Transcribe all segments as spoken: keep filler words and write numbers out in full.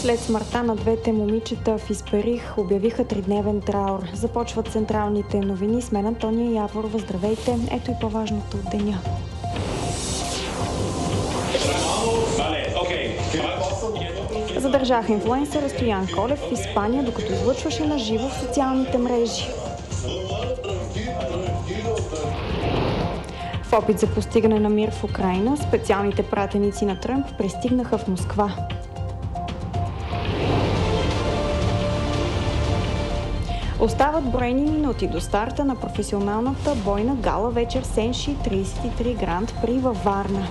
След смъртта на двете момичета в Исперих обявиха тридневен траур. Започват централните новини с мен Антония Яворова. Здравейте! Ето и по-важното от деня. Задържаха инфлуенсъра Стоян Колев в Испания, докато излъчваше на живо в социалните мрежи. В опит за постигане на мир в Украйна, специалните пратеници на Тръмп пристигнаха в Москва. Остават броени минути до старта на професионалната бойна гала вечер Сенши тридесет и три Гранд При във Варна.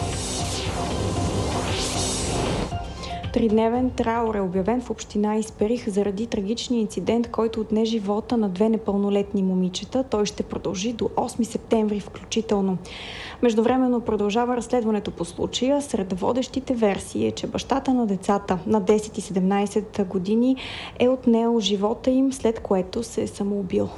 Тридневен траур е обявен в община Исперих заради трагичния инцидент, който отне живота на две непълнолетни момичета. Той ще продължи до осми септември включително. Междувременно продължава разследването по случая. Сред водещите версии е, че бащата на децата на десет и седемнадесет години е отнел живота им, след което се е самоубил.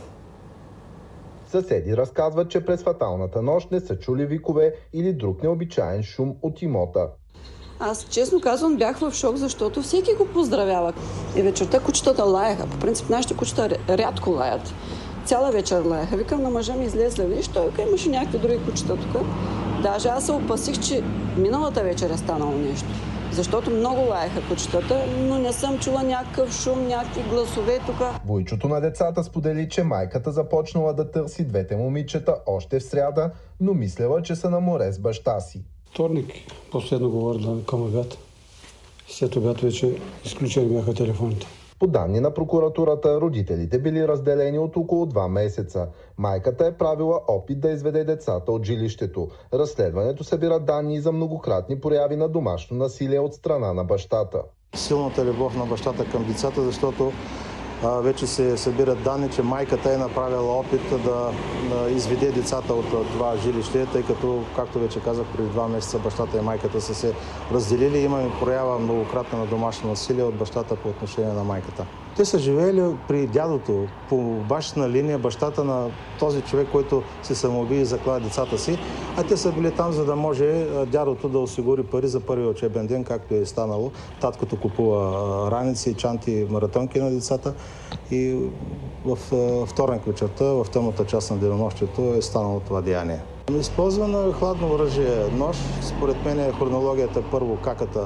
Съседи разказват, че през фаталната нощ не са чули викове или друг необичаен шум от имота. Аз, честно казвам, бях в шок, защото всеки го поздравява. И вечерта кучетата лаяха. По принцип, нашите кучета рядко лаят. Цяла вечер лаяха. Викам на мъжа ми, излезе, виж, той имаше някакви други кучета тук. Даже аз се опасих, че миналата вечер е станало нещо. Защото много лаяха кучетата, но не съм чула някакъв шум, някакви гласове тук. Войчото на децата сподели, че майката започнала да търси двете момичета още в сряда, но мислела, че са на море с баща си. Вторник последно говорила към обяд. След обяд вече изключени бяха телефоните. По данни на прокуратурата, родителите били разделени от около два месеца. Майката е правила опит да изведе децата от жилището. Разследването събира данни за многократни прояви на домашно насилие от страна на бащата. Силната любов на бащата към децата, защото а, вече се събират данни, че майката е направила опит да, да изведе децата от това жилище, тъй като, както вече казах, преди два месеца бащата и майката са се разделили. Имаме проява многократна на домашно насилие от бащата по отношение на майката. Те са живеели при дядото, по бащина линия, бащата на този човек, който се самоуби и заклада децата си, а те са били там, за да може дядото да осигури пари за първия учебен ден, както е станало. Таткото купува раници, чанти, маратонки на децата и в вторник вечерта, в тъмната част на денонощието е станало това деяние. Използвано е хладно оръжие нож. Според мен е хронологията първо каката